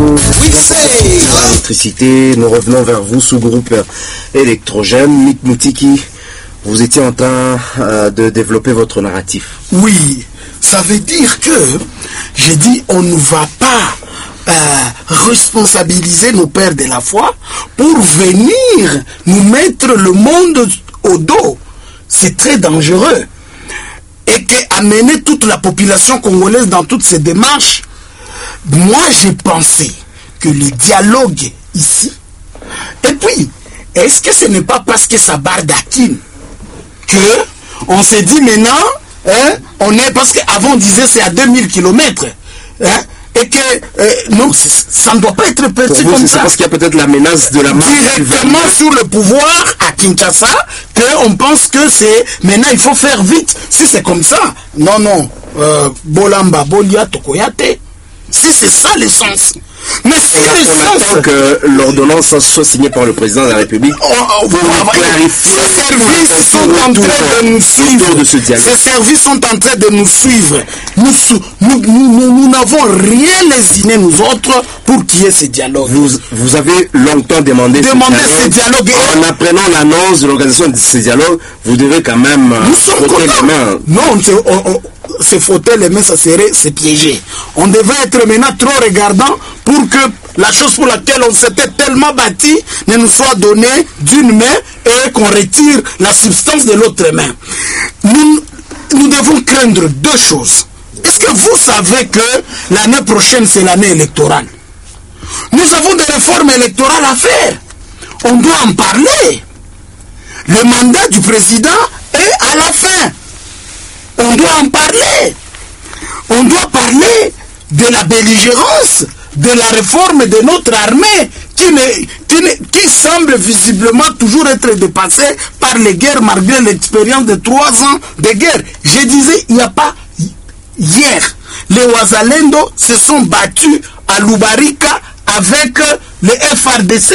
nous Oui, c'est l'électricité. Nous revenons vers vous, sous-groupe électrogène. Mick Moutiki, vous étiez en train de développer votre narratif. Oui, ça veut dire que, j'ai dit, on ne va pas responsabiliser nos pères de la foi pour venir nous mettre le monde au dos. C'est très dangereux. Et qu'amener toute la population congolaise dans toutes ces démarches, moi j'ai pensé que le dialogue ici, et puis, est-ce que ce n'est pas parce que ça barre d'Akin que on s'est dit maintenant, hein, on est, parce qu'avant on disait c'est à 2000 km, hein, et que non, ça ne doit pas être petit comme ça. C'est parce qu'il y a peut-être la menace de la marche directement sur le pouvoir à Kinshasa qu'on pense que c'est maintenant il faut faire vite. Si c'est comme ça, non, Bolamba, Bolia, Tokoyate. Si c'est ça l'essence. Mais si on attend que l'ordonnance soit signée par le président de la République pour clarifier. Ces services sont en train de nous suivre. Ces services sont en train de nous suivre. Nous n'avons rien lésiné, nous autres, pour qu'il y ait ce dialogue. Vous avez longtemps demandé ce dialogue. En apprenant l'annonce de l'organisation de ce dialogue, vous devez quand même frotter les mains. Non, se frotter les mains, c'est piégé. On devait être maintenant trop regardant pour que la chose pour laquelle on s'était tellement bâti ne nous soit donnée d'une main et qu'on retire la substance de l'autre main. Nous devons craindre deux choses. Est-ce que vous savez que l'année prochaine, c'est l'année électorale? Nous avons des réformes électorales à faire. On doit en parler. Le mandat du président est à la fin. On doit en parler. On doit parler de la belligérance, de la réforme de notre armée qui semble visiblement toujours être dépassée par les guerres malgré l'expérience de 3 ans de guerre. Je disais, il n'y a pas hier, les Wazalendo se sont battus à Lubarika avec les FRDC.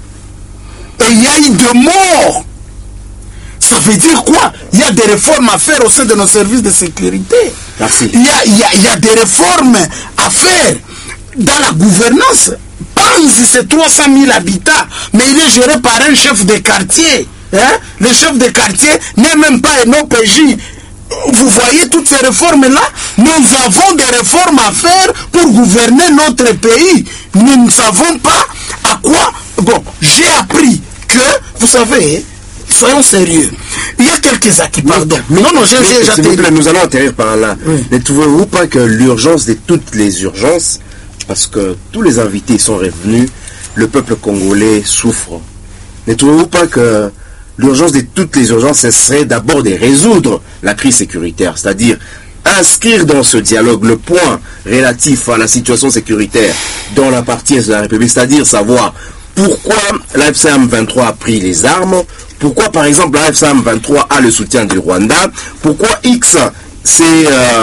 Et il y a eu 2 morts. Ça veut dire quoi? Il y a des réformes à faire au sein de nos services de sécurité. Merci. Il y a des réformes à faire dans la gouvernance. Panzi, c'est 300 000 habitants, mais il est géré par un chef de quartier. Hein? Le chef de quartier n'est même pas un OPJ. Vous voyez toutes ces réformes-là? Nous avons des réformes à faire pour gouverner notre pays. Nous ne savons pas à quoi... Bon, j'ai appris que, vous savez... Soyons sérieux. Il y a quelques acquis, pardon. Non, nous allons atterrir par là. Oui. Ne trouvez-vous pas que l'urgence de toutes les urgences, parce que tous les invités sont revenus, le peuple congolais souffre. Ne trouvez-vous pas que l'urgence de toutes les urgences, ce serait d'abord de résoudre la crise sécuritaire, c'est-à-dire inscrire dans ce dialogue le point relatif à la situation sécuritaire dans la partie est de la République, c'est-à-dire savoir pourquoi la FCM23 a pris les armes, pourquoi par exemple la FCM23 a le soutien du Rwanda, pourquoi X s'est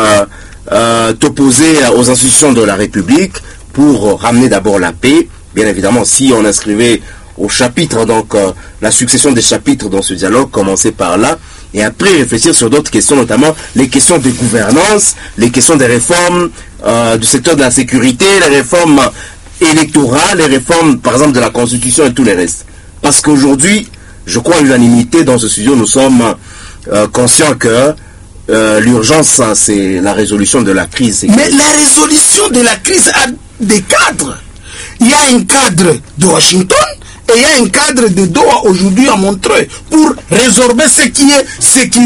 opposé aux institutions de la République pour ramener d'abord la paix. Bien évidemment, si on inscrivait au chapitre, donc la succession des chapitres dans ce dialogue, commencer par là, et après réfléchir sur d'autres questions, notamment les questions de gouvernance, les questions des réformes du secteur de la sécurité, les réformes électorales, les réformes par exemple de la Constitution et tout le reste. Parce qu'aujourd'hui, je crois à l'unanimité dans ce studio, nous sommes conscients que l'urgence, c'est la résolution de la crise. Mais la résolution de la crise a des cadres. Il y a un cadre de Washington et il y a un cadre de Doha aujourd'hui à Montreuil pour résorber ce qui est